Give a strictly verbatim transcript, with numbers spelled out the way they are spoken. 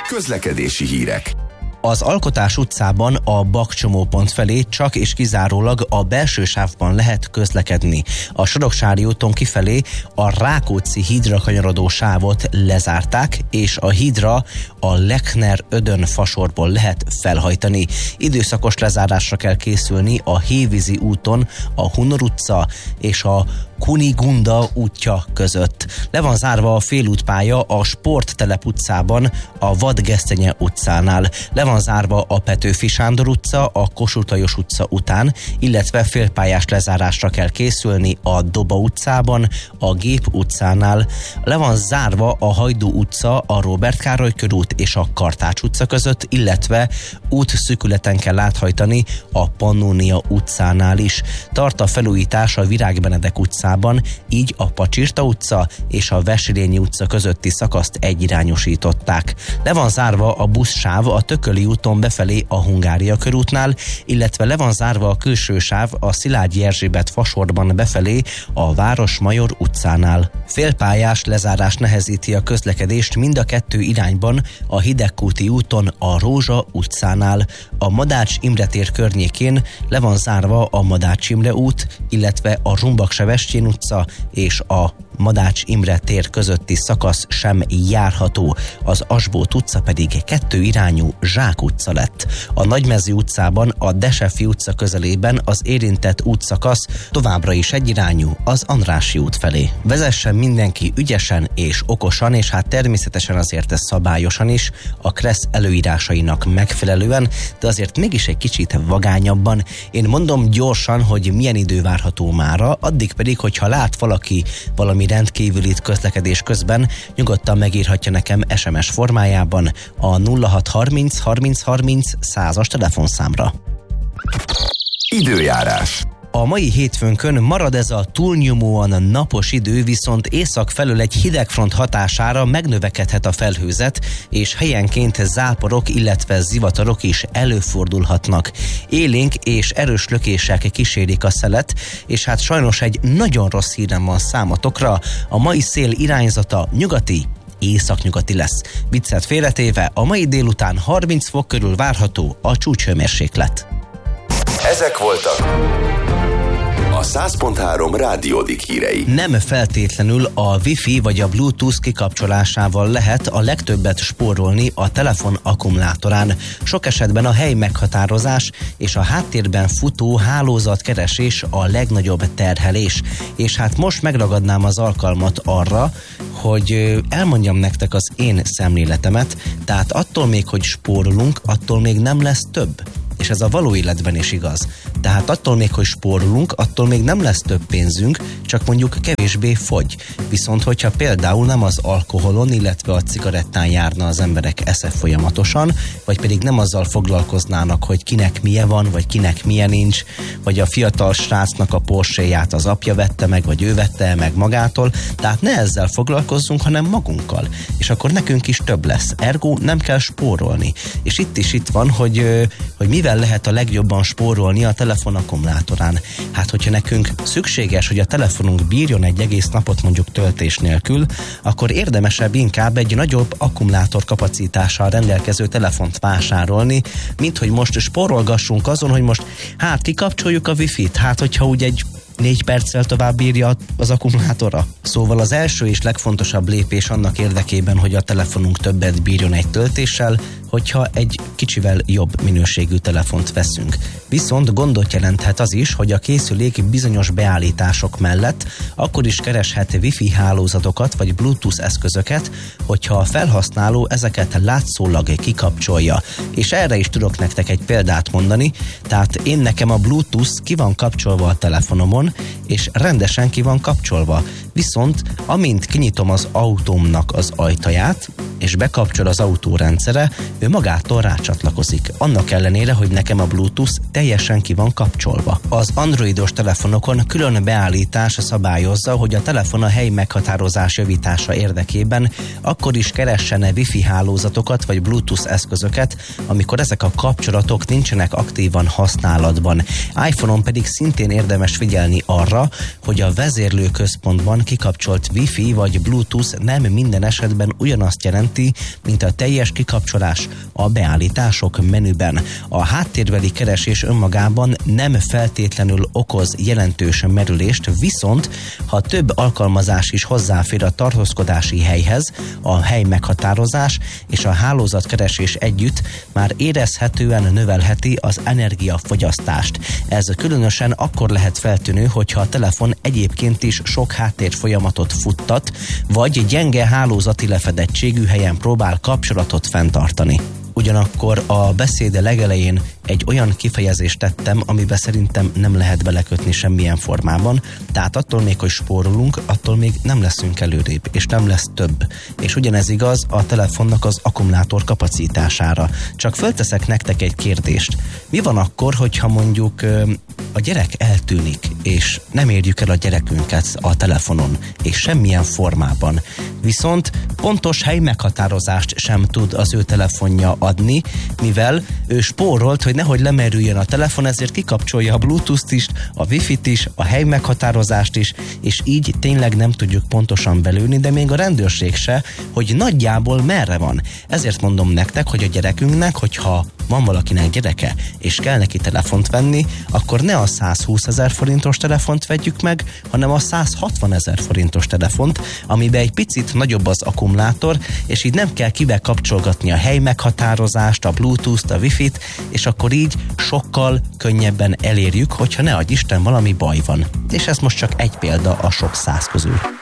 Közlekedési hírek. Az Alkotás utcában a Bakcsomópont felé csak és kizárólag a belső sávban lehet közlekedni. A Soroksári úton kifelé a Rákóczi hídra kanyarodó sávot lezárták, és a hídra a Lechner-Ödön fasorból lehet felhajtani. Időszakos lezárásra kell készülni a Hévízi úton a Hunor utca és a Kunigunda útja között. Le van zárva a félútpálya a Sporttelep utcában, a Vadgesztenye utcánál. Le van zárva a Petőfi Sándor utca, a Kossuth Lajos utca után, illetve félpályás lezárásra kell készülni a Doba utcában, a Gép utcánál. Le van zárva a Hajdú utca, a Róbert Károly körút és a Kartács utca között, illetve útszűkületen kell áthajtani a Pannonia utcánál is. Tart a felújítás a Virág Benedek utcában, így a Pacsirta utca és a Veselényi utca közötti szakaszt egyirányosították. Le van zárva a buszsáv a Tököli úton befelé a Hungária körútnál, illetve le van zárva a külső sáv a Szilágyi Erzsébet fasorban befelé a Városmajor utcánál. Félpályás lezárás nehezíti a közlekedést mind a kettő irányban a Hidegkúti úton a Rózsa utcánál. A Madács Imre tér környékén le van zárva a Madács Imre út, illetve a Zsumbak-Sebestyén utca és a Madács Imre tér közötti szakasz sem járható, az Asbót utca pedig kettő irányú Zsák utca lett. A Nagymező utcában a Desefi utca közelében az érintett útszakasz továbbra is egyirányú az Andrássy út felé. Vezessen mindenki ügyesen és okosan, és hát természetesen azért ez szabályosan is, a Kressz előírásainak megfelelően, de azért mégis egy kicsit vagányabban. Én mondom gyorsan, hogy milyen idő várható mára, addig pedig, hogyha lát valaki valami rendkívülit közlekedés közben, nyugodtan megírhatja nekem es em es formájában a nulla hat harminc harminc harminc százas telefonszámra. Időjárás. A mai hétfőnkön marad ez a túlnyomóan napos idő, viszont észak felől egy hidegfront hatására megnövekedhet a felhőzet, és helyenként záporok, illetve zivatarok is előfordulhatnak. Élénk és erős lökések kísérik a szelet, és hát sajnos egy nagyon rossz hírem van számotokra, a mai szél irányzata nyugati, északnyugati lesz. Viccet félretéve, a mai délután harminc fok körül várható a csúcshőmérséklet. Ezek voltak a száz pont három rádiódik hírei. Nem feltétlenül a Wi-Fi vagy a Bluetooth kikapcsolásával lehet a legtöbbet spórolni a telefon akkumulátorán. Sok esetben a hely meghatározás és a háttérben futó hálózatkeresés a legnagyobb terhelés. És hát most megragadnám az alkalmat arra, hogy elmondjam nektek az én szemléletemet, tehát attól még, hogy spórolunk, attól még nem lesz több. És ez a való életben is igaz. Tehát attól még, hogy spórolunk, attól még nem lesz több pénzünk, csak mondjuk kevésbé fogy. Viszont hogyha például nem az alkoholon, illetve a cigarettán járna az emberek esze folyamatosan, vagy pedig nem azzal foglalkoznának, hogy kinek milyen van, vagy kinek milyen nincs, vagy a fiatal srácnak a Porsche-ját az apja vette meg, vagy ő vette meg magától, tehát ne ezzel foglalkozzunk, hanem magunkkal. És akkor nekünk is több lesz. Ergo nem kell spórolni. És itt is itt van, hogy, hogy mivel lehet a legjobban spórolni a telefon akkumulátorán. Hát, hogyha nekünk szükséges, hogy a telefonunk bírjon egy egész napot mondjuk töltés nélkül, akkor érdemesebb inkább egy nagyobb akkumulátor kapacitással rendelkező telefont vásárolni, mint hogy most spórolgassunk azon, hogy most hát kikapcsoljuk a Wi-Fi-t, hát hogyha úgy egy négy perccel tovább bírja az akkumulátora. Szóval az első és legfontosabb lépés annak érdekében, hogy a telefonunk többet bírjon egy töltéssel, hogyha egy kicsivel jobb minőségű telefont veszünk. Viszont gondot jelenthet az is, hogy a készülék bizonyos beállítások mellett akkor is kereshet Wi-Fi hálózatokat vagy Bluetooth eszközöket, hogyha a felhasználó ezeket látszólag kikapcsolja. És erre is tudok nektek egy példát mondani, tehát én nekem a Bluetooth ki van kapcsolva a telefonomon, és rendesen ki van kapcsolva. Viszont amint kinyitom az autómnak az ajtaját, és bekapcsol az autórendszere, ő magától rácsatlakozik. Annak ellenére, hogy nekem a Bluetooth teljesen ki van kapcsolva. Az androidos telefonokon külön beállítás szabályozza, hogy a telefon a hely meghatározás javítása érdekében akkor is keressen Wi-Fi hálózatokat vagy Bluetooth eszközöket, amikor ezek a kapcsolatok nincsenek aktívan használatban. iPhone-on pedig szintén érdemes figyelni arra, hogy a vezérlőközpontban kikapcsolt Wi-Fi vagy Bluetooth nem minden esetben ugyanazt jelent, jelenti, mint a teljes kikapcsolás a beállítások menüben. A háttérbeli keresés önmagában nem feltétlenül okoz jelentős merülést, viszont ha több alkalmazás is hozzáfér a tartózkodási helyhez, a hely meghatározás és a hálózatkeresés együtt már érezhetően növelheti az energiafogyasztást. Ez különösen akkor lehet feltűnő, hogyha a telefon egyébként is sok háttérfolyamatot futtat, vagy gyenge hálózati lefedettségű helyen próbál kapcsolatot fenntartani. Ugyanakkor a beszéde legelején egy olyan kifejezést tettem, amiben szerintem nem lehet belekötni semmilyen formában, tehát attól még, hogy spórolunk, attól még nem leszünk előrébb, és nem lesz több. És ugyanez igaz a telefonnak az akkumulátor kapacitására. Csak fölteszek nektek egy kérdést. Mi van akkor, hogyha mondjuk a gyerek eltűnik, és nem érjük el a gyerekünket a telefonon, és semmilyen formában. Viszont pontos helymeghatározást sem tud az ő telefonja adni, mivel ő spórolt, hogy nehogy lemerüljön a telefon, ezért kikapcsolja a Bluetooth-t is, a Wi-Fi-t is, a helymeghatározást is, és így tényleg nem tudjuk pontosan belőni, de még a rendőrség se, hogy nagyjából merre van. Ezért mondom nektek, hogy a gyerekünknek, hogyha van valakinek gyereke, és kell neki telefont venni, akkor ne a százhúszezer forintos telefont vegyük meg, hanem a százhatvanezer forintos telefont, amiben egy picit nagyobb az akkumulátor, és így nem kell kibe kapcsolgatni a helymeghatározást, a Bluetooth-t, a Wi-Fi-t, és akkor így sokkal könnyebben elérjük, hogyha ne adj Isten valami baj van. És ez most csak egy példa a sok száz közül.